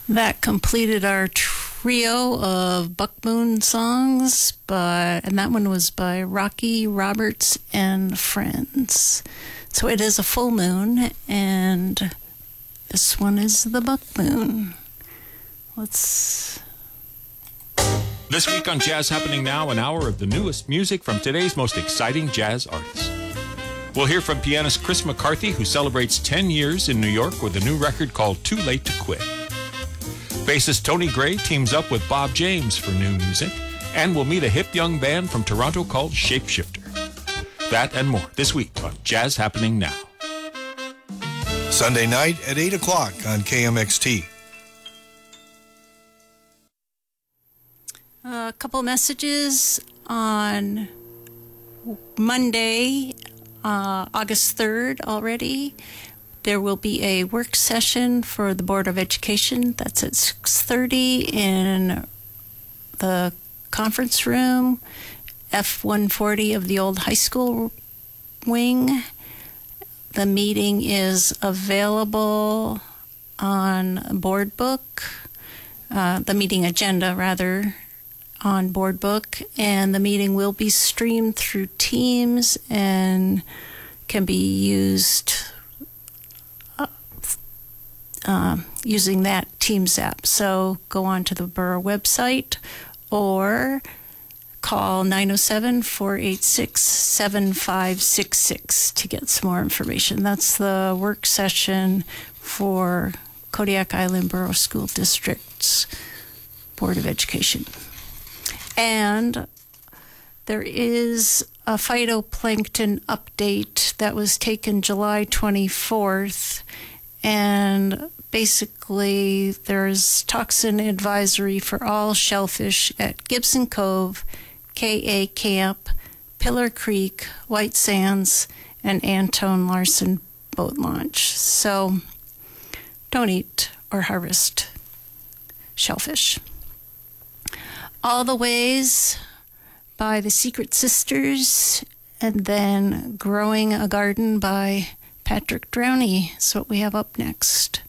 That completed our trio of Buck Moon songs, and that one was by Rocky Roberts and Friends. So it is a full moon, and this one is the Buck Moon. This week on Jazz Happening Now, an hour of the newest music from today's most exciting jazz artists. We'll hear from pianist Chris McCarthy, who celebrates 10 years in New York with a new record called Too Late to Quit. Bassist Tony Gray teams up with Bob James for new music, and we'll meet a hip young band from Toronto called Shapeshifter. That and more this week on Jazz Happening Now. Sunday night at 8 o'clock on KMXT. A couple messages on Monday, August 3rd already. There will be a work session for the Board of Education. That's at 6:30 in the conference room, F-140 of the old high school wing. The meeting is available on Board Book, the meeting agenda rather, on Board Book, and the meeting will be streamed through Teams and can be used using that Teams app. So go on to the Borough website or call 907-486-7566 to get some more information. That's the work session for Kodiak Island Borough School District's Board of Education. And there is a phytoplankton update that was taken July 24th, and basically there's toxin advisory for all shellfish at Gibson Cove, KA Camp, Pillar Creek, White Sands, and Antone Larson Boat Launch. So don't eat or harvest shellfish. All the Ways by the Secret Sisters, and then Growing a Garden by Patrick Drowney is what we have up next.